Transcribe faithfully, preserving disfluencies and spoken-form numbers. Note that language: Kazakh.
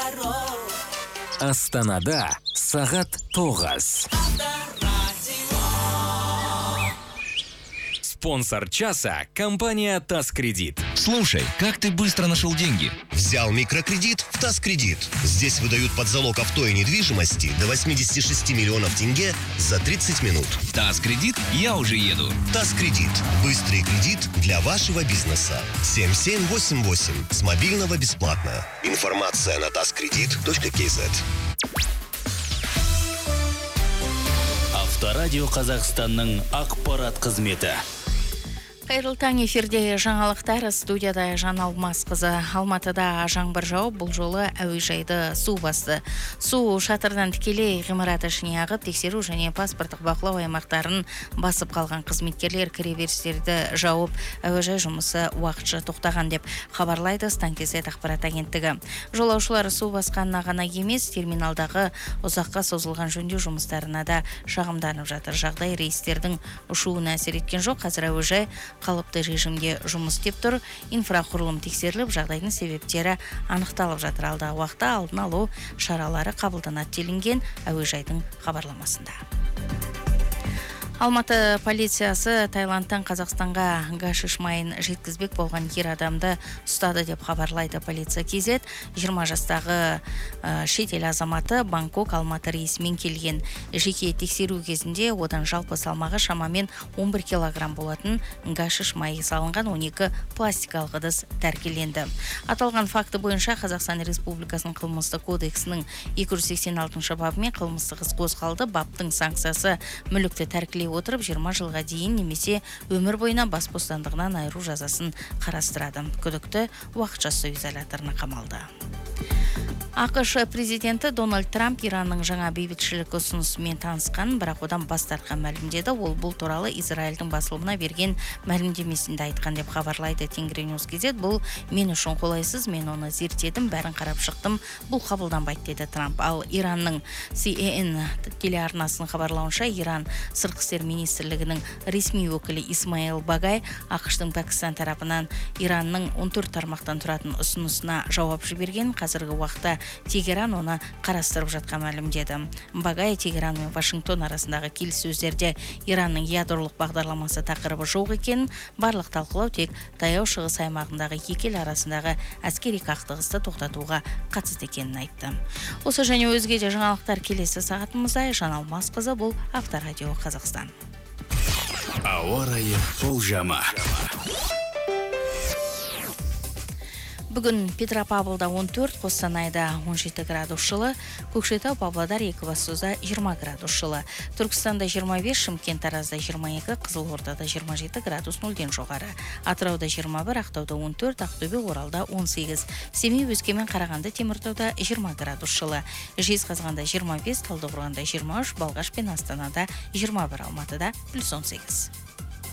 Астанада сағат тоғыз. Спонсор часа – компания Таскредит. Слушай, как ты быстро нашел деньги? Взял микрокредит в Таскредит. Здесь выдают под залог авто и недвижимости до восемьдесят шесть миллионов тенге за тридцать минут. Таскредит, я уже еду. Таскредит. Быстрый кредит для вашего бизнеса. семь семь восемь восемь. С мобильного бесплатно. Информация на таскредит точка кз. Авторадио Қазақстанның ақпарат қызметі. Қайырлы таң, эфирде жаңалықтар, студияда Жан Алмасқызы. Алматыда жаңбыр жауып, бұл жолы әуежайды су басты. Су шатырдан тікелей ғимарат ішіне ағып, тексеру және паспорттық бақылау аймақтарын басып қалған қызметкерлер кіреберістерді жауып, әуежай жұмысы уақытша тоқтаған деп хабарлайды Станкезет ақпарат агенттігі. Жолаушылар су басқанына ғана емес, терминалдағы ұзаққа созылған жөндеу жұмыстарына да шағымданып жатыр. Жағдай рейстердің ұшуына әсер еткен жоқ. Қазір әуежай қалыпты режимде жұмыс істеп тұр. Инфрақұрылым тексеріліп, жағдайдың себептері анықталып жатыр. Алдағы уақытта алдын алу шаралары қабылданады делінген әуежайдың хабарламасында. Алматы полициясы Таиландтан Қазақстанға гашиш майын жеткізбек болған ер адамды ұстады деп хабарлайды полиция кз. жиырма жастағы шетел азаматы Бангкок Алматы рейсімен келген. Жеке тексеру кезінде одан жалпы салмағы шамамен он бір килограмм болатын гашиш майы салынған он екі пластикалық ыдыс тәркіленді. Аталған факты бойынша Қазақстан Республикасының қылмыстық кодексінің екі жүз сексен алтыншы бабымен қылмыстық іс қозғалды. Баптың санкциясы мүлікті тәркілеу отырып жиырма жылға дейін немесе өмір бойына бас бостандығынан айыру жазасын қарастырады. Күдікті уақытша ұстау изоляторына қамалды. ақш президенті Дональд Трамп Иранның жаңа бейбітшілік ұсынысымен танысқан, бірақ одан бас тартқан мәлімдеді. Ол бұл туралы Израильдің басылымына берген мәлімдемесінде айтқан деп хабарлайды Тенгриньюс кз. Бұл мен үшін қолайсыз, мен оны зерттедім, бәрін қарап шықтым, бұл қабылданбайды деді Трамп. Ал Иранның си эн эн телеарнасының хабарлауынша, Иран сыртқы істер министрлігінің ресми өкілі Исмаил Багай ақштың Пәкістан тарапынан Иранның он төрт тармақтан тұратын ұсынысына жауап жіберген. Қазіргі уақытта Тегеран оны қарастырып жатқан мәлімдеді. Багай Тегеран мен Вашингтон арасындағы келіссөздерде Иранның ядролық бағдарламасы тақырыбы жоқ екен. Барлық талқылау тек Таяу Шығыс аймағындағы екі ел арасындағы әскери қақтығысты тоқтатуға қатысты екенін айтты. Осы және өзге де жаңалықтар келесі сағатымызда. Жан Алмасқызы, бұл Авторадио Қазақстан. Ауа райы болжамы. Бүгін Петропавлда он төрт, Қостанайда он жеті градус жылы, Көкшетау, Павлодар, Екібастұзда жиырма градус жылы, Түркістанда жиырма бес, Шымкент, Таразда жиырма екі, Қызылордада жиырма жеті градус нөлден жоғары, Атырауда жиырма бір, Ақтауда он төрт, Ақтөбе, Оралда он сегіз, Семей, Өскемен, Қарағанды, Теміртауда жиырма градус жылы, Жезқазғанда жиырма бес, Талдықорғанда жиырма үш, Балғаш пен Астанада жиырма бір, Алматыда плюс он сегіз.